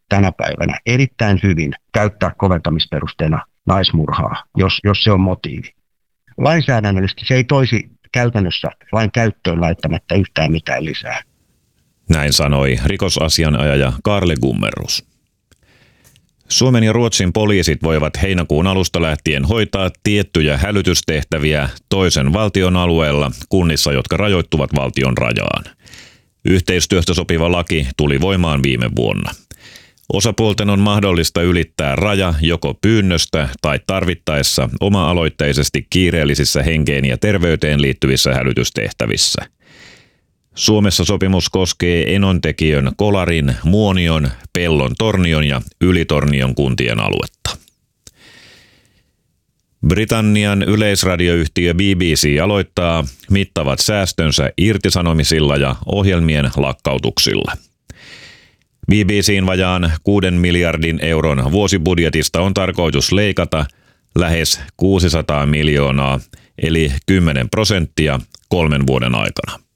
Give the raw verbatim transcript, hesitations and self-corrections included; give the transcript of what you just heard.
tänä päivänä erittäin hyvin käyttää koventamisperusteena naismurhaa, jos, jos se on motiivi. Lainsäädännöllisesti se ei toisi käytännössä lain käyttöön laittamatta yhtään mitään lisää. Näin sanoi rikosasianajaja Kaarle Gummerus. Suomen ja Ruotsin poliisit voivat heinäkuun alusta lähtien hoitaa tiettyjä hälytystehtäviä toisen valtion alueella kunnissa, jotka rajoittuvat valtion rajaan. Yhteistyöstä sopiva laki tuli voimaan viime vuonna. Osapuolten on mahdollista ylittää raja joko pyynnöstä tai tarvittaessa oma-aloitteisesti kiireellisissä henkeen ja terveyteen liittyvissä hälytystehtävissä. Suomessa sopimus koskee Enontekiön, Kolarin, Muonion, Pellon, Tornion ja Ylitornion kuntien aluetta. Britannian yleisradioyhtiö B B C aloittaa mittavat säästönsä irtisanomisilla ja ohjelmien lakkautuksilla. B B C:n vajaan kuuden miljardin euron vuosibudjetista on tarkoitus leikata lähes kuusisataa miljoonaa, eli kymmenen prosenttia kolmen vuoden aikana.